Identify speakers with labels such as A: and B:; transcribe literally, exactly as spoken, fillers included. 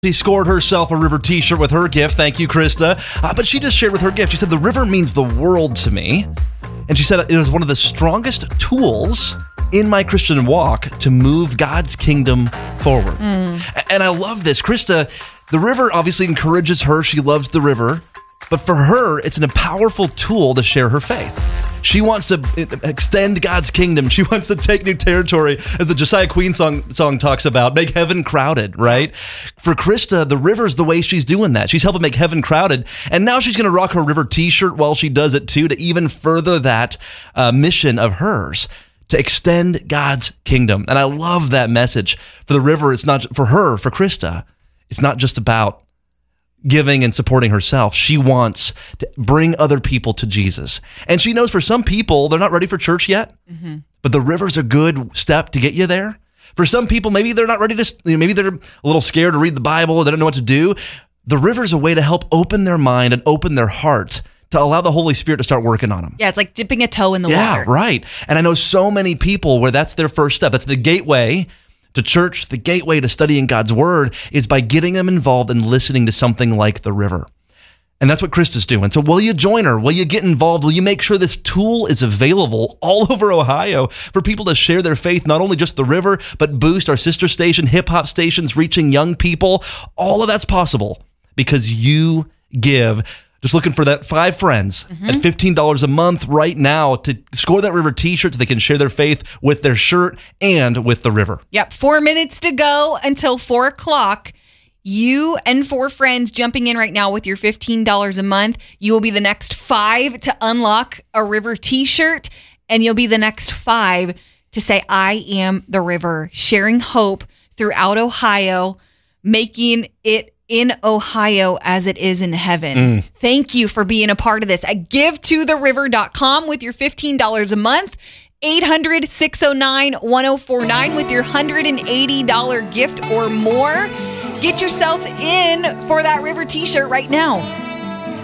A: She scored herself a River t-shirt with her gift. Thank you, Krista. Uh, but she just shared with her gift. She said, the river means the world to me. And she said it is one of the strongest tools in my Christian walk to move God's kingdom forward. Mm. And I love this. Krista, the river obviously encourages her. She loves the river. But for her, it's a powerful tool to share her faith. She wants to extend God's kingdom. She wants to take new territory, as the Josiah Queen song, song talks about, make heaven crowded, right? For Krista, the river's the way she's doing that. She's helping make heaven crowded. And now she's going to rock her river t-shirt while she does it too, to even further that uh, mission of hers, to extend God's kingdom. And I love that message. For the river, it's not, for her, for Krista, it's not just about giving and supporting herself. She wants to bring other people to Jesus. And she knows for some people, they're not ready for church yet, mm-hmm. but the river's a good step to get you there. For some people, maybe they're not ready to, maybe they're a little scared to read the Bible, or they don't know what to do. The river's a way to help open their mind and open their heart to allow the Holy Spirit to start working on them.
B: Yeah, it's like dipping a toe in the
A: yeah,
B: water.
A: Yeah, right. And I know so many people where that's their first step. That's the gateway to church. The gateway to studying God's word is by getting them involved and listening to something like the river. And that's what Krista's doing. So will you join her? Will you get involved? Will you make sure this tool is available all over Ohio for people to share their faith, not only just the river, but Boost, our sister station, hip hop stations, reaching young people? All of that's possible because you give. Just looking for that five friends mm-hmm. at fifteen dollars a month right now to score that river t-shirt so they can share their faith with their shirt and with the river.
B: Yep. Four minutes to go until four o'clock. You and four friends jumping in right now with your fifteen dollars a month. You will be the next five to unlock a river t-shirt, and you'll be the next five to say, I am the river, sharing hope throughout Ohio, making it in Ohio as it is in heaven. Mm. Thank you for being a part of this. At give to the river dot com with your fifteen dollars a month, eight hundred, six oh nine, one oh four nine with your one hundred eighty dollars gift or more. Get yourself in for that river t-shirt right now.